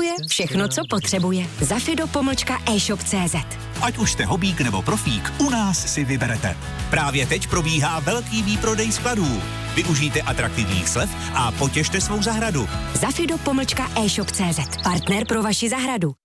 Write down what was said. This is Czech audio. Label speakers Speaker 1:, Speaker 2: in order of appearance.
Speaker 1: Kupuje všechno, co potřebuje. Zafido.eshop.cz.
Speaker 2: Ať už jste hobík nebo profík, u nás si vyberete. Právě teď probíhá velký výprodej skladů. Využijte atraktivních slev a potěšte svou zahradu.
Speaker 1: Zafido.eshop.cz. Partner pro vaši zahradu.